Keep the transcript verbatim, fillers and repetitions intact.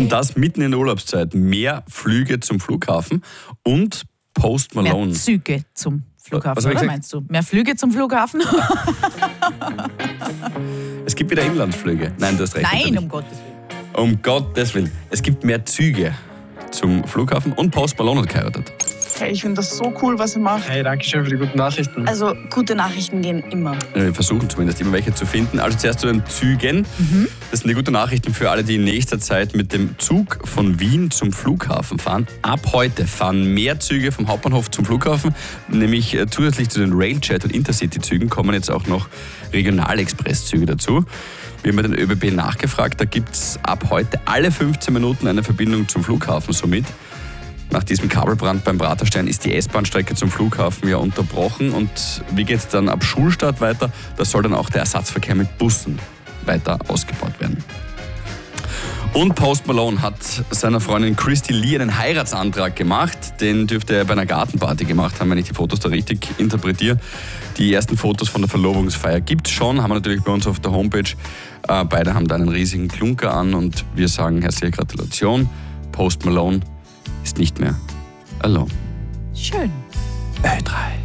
Und das mitten in der Urlaubszeit. Mehr Flüge zum Flughafen und Post Malone. Mehr Züge zum Flughafen, Was hab ich oder gesagt? meinst du? Mehr Flüge zum Flughafen? Es gibt wieder Inlandsflüge. Nein, du hast recht. Nein, natürlich. um Gottes Willen. Um Gottes Willen. Es gibt mehr Züge zum Flughafen und Post Malone hat geheiratet. Hey, ich finde das so cool, was ihr macht. Hey, danke schön für die guten Nachrichten. Also, gute Nachrichten gehen immer. Wir versuchen zumindest immer welche zu finden. Also zuerst zu den Zügen. Mhm. Das sind die guten Nachrichten für alle, die in nächster Zeit mit dem Zug von Wien zum Flughafen fahren. Ab heute fahren mehr Züge vom Hauptbahnhof zum Flughafen. Nämlich äh, zusätzlich zu den Railjet- und Intercity-Zügen kommen jetzt auch noch Regionalexpress-Züge dazu. Wir haben bei den ÖBB nachgefragt. Da gibt es ab heute alle fünfzehn Minuten eine Verbindung zum Flughafen somit. Nach diesem Kabelbrand beim Praterstein ist die S-Bahn-Strecke zum Flughafen ja unterbrochen. Und wie geht es dann ab Schulstart weiter? Da soll dann auch der Ersatzverkehr mit Bussen weiter ausgebaut werden. Und Post Malone hat seiner Freundin Christy Lee einen Heiratsantrag gemacht. Den dürfte er bei einer Gartenparty gemacht haben, wenn ich die Fotos da richtig interpretiere. Die ersten Fotos von der Verlobungsfeier gibt es schon, haben wir natürlich bei uns auf der Homepage. Äh, beide haben da einen riesigen Klunker an und wir sagen herzliche Gratulation. Post Malone ist nicht mehr alone. Schön. Ö drei.